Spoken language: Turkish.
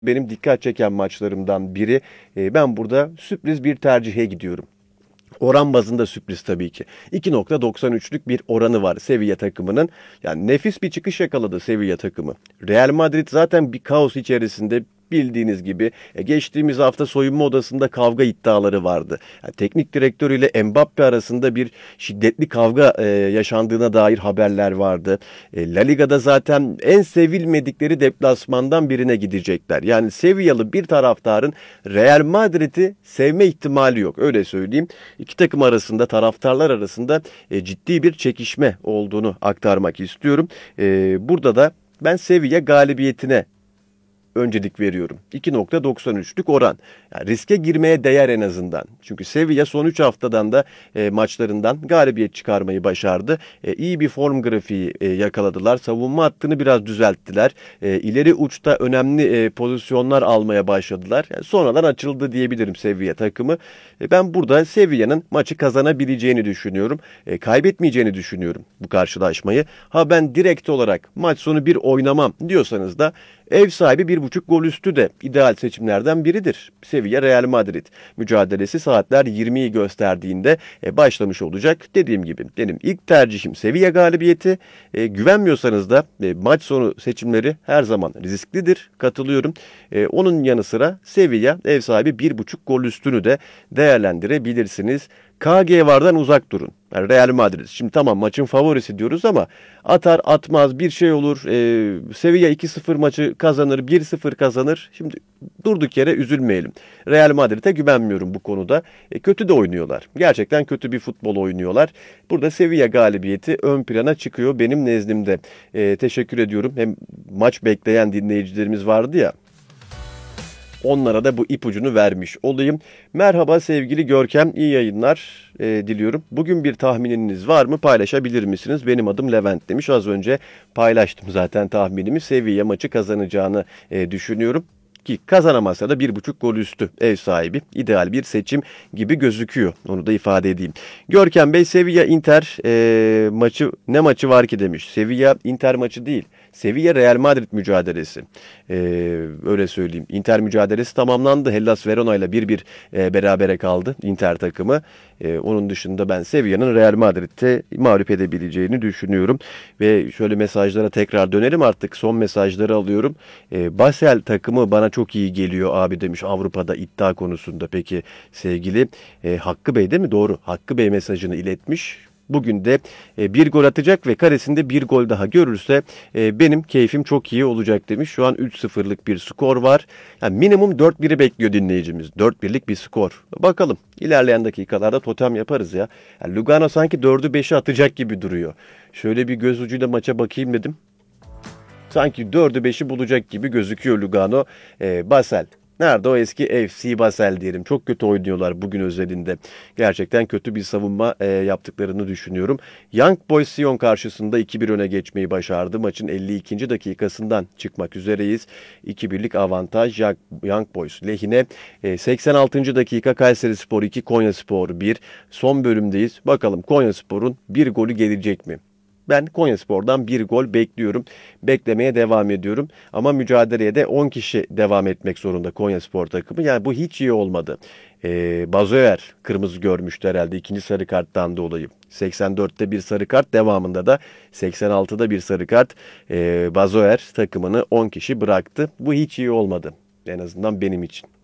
benim dikkat çeken maçlarımdan biri. Ben burada sürpriz bir tercihe gidiyorum. Oran bazında sürpriz tabii ki. 2.93'lük bir oranı var Sevilla takımının. Yani nefis bir çıkış yakaladı Sevilla takımı. Real Madrid zaten bir kaos içerisinde, bildiğiniz gibi. Geçtiğimiz hafta soyunma odasında kavga iddiaları vardı. Yani teknik direktör ile Mbappe arasında bir şiddetli kavga yaşandığına dair haberler vardı. La Liga'da zaten en sevilmedikleri deplasmandan birine gidecekler. Yani Sevillalı bir taraftarın Real Madrid'i sevme ihtimali yok. Öyle söyleyeyim. İki takım arasında, taraftarlar arasında ciddi bir çekişme olduğunu aktarmak istiyorum. Burada da ben Sevilla galibiyetine öncelik veriyorum. 2.93'lük oran. Yani riske girmeye değer en azından. Çünkü Sevilla son 3 haftadan da maçlarından galibiyet çıkarmayı başardı. İyi bir form grafiği yakaladılar. Savunma hattını biraz düzelttiler. İleri uçta önemli pozisyonlar almaya başladılar. Yani sonradan açıldı diyebilirim Sevilla takımı. Ben burada Sevilla'nın maçı kazanabileceğini düşünüyorum. Kaybetmeyeceğini düşünüyorum bu karşılaşmayı. Ha ben direkt olarak maç sonu bir oynamam diyorsanız da ev sahibi 1.5 gol üstü de ideal seçimlerden biridir. Sevilla Real Madrid mücadelesi saatler 20'yi gösterdiğinde başlamış olacak. Dediğim gibi benim ilk tercihim Sevilla galibiyeti. Güvenmiyorsanız da maç sonu seçimleri her zaman risklidir. Katılıyorum. Onun yanı sıra Sevilla ev sahibi 1.5 gol üstünü de değerlendirebilirsiniz. KG vardan uzak durun. Yani Real Madrid. Şimdi tamam maçın favorisi diyoruz ama atar atmaz bir şey olur. Sevilla 2-0 maçı kazanır, 1-0 kazanır. Şimdi durduk yere üzülmeyelim. Real Madrid'e güvenmiyorum bu konuda. Kötü de oynuyorlar. Gerçekten kötü bir futbol oynuyorlar. Burada Sevilla galibiyeti ön plana çıkıyor benim nezdimde. Teşekkür ediyorum. Hem maç bekleyen dinleyicilerimiz vardı ya. Onlara da bu ipucunu vermiş olayım. Merhaba sevgili Görkem, iyi yayınlar diliyorum. Bugün bir tahmininiz var mı? Paylaşabilir misiniz? Benim adım Levent demiş. Az önce paylaştım zaten tahminimi. Sevilla maçı kazanacağını düşünüyorum. Ki kazanamazsa da 1.5 gol üstü ev sahibi. İdeal bir seçim gibi gözüküyor. Onu da ifade edeyim. Görkem Bey Sevilla Inter maçı ne maçı var ki demiş. Sevilla Inter maçı değil. Sevilla Real Madrid mücadelesi. Öyle söyleyeyim. Inter mücadelesi tamamlandı. Hellas Verona ile 1-1 berabere kaldı Inter takımı. Onun dışında ben Sevilla'nın Real Madrid'de mağlup edebileceğini düşünüyorum. Ve şöyle mesajlara tekrar dönelim, artık son mesajları alıyorum. Basel takımı bana çok iyi geliyor abi demiş Avrupa'da iddia konusunda. Peki sevgili Hakkı Bey değil mi? Doğru. Hakkı Bey mesajını iletmiş. Bugün de bir gol atacak ve karesinde bir gol daha görürse benim keyfim çok iyi olacak demiş. Şu an 3-0'lık bir skor var. Yani minimum 4-1'i bekliyor dinleyicimiz. 4-1'lik bir skor. Bakalım ilerleyen dakikalarda totem yaparız ya. Yani Lugano sanki 4'ü 5'i atacak gibi duruyor. Şöyle bir göz ucuyla maça bakayım dedim. Sanki 4'ü 5'i bulacak gibi gözüküyor Lugano. Basel. Nerede o eski FC Basel diyelim. Çok kötü oynuyorlar bugün özelinde. Gerçekten kötü bir savunma yaptıklarını düşünüyorum. Young Boys Sion karşısında 2-1 öne geçmeyi başardı. Maçın 52. dakikasından çıkmak üzereyiz. 2-1'lik avantaj Young Boys lehine. 86. dakika Kayserispor 2, Konyaspor 1. Son bölümdeyiz. Bakalım Konyaspor'un bir golü gelecek mi? Ben Konyaspor'dan bir gol bekliyorum. Beklemeye devam ediyorum. Ama mücadeleye de 10 kişi devam etmek zorunda Konyaspor takımı. Yani bu hiç iyi olmadı. Bazoer kırmızı görmüştü herhalde ikinci sarı karttan dolayı. 84'te bir sarı kart, devamında da 86'da bir sarı kart. Bazoer takımını 10 kişi bıraktı. Bu hiç iyi olmadı. En azından benim için.